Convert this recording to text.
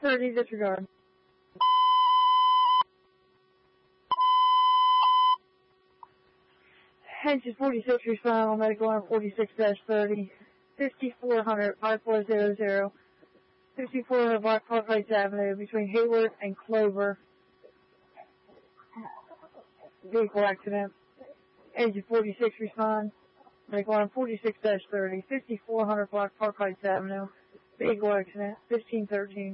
30, disregard. Engine 46, respond on medical line 46-30, 5400 5400 5400 Black Park Heights Avenue between Hayward and Clover. Vehicle accident. Engine 46, respond. Medical line 46-30, 5400 Black Park Heights Avenue. Vehicle accident, 1513.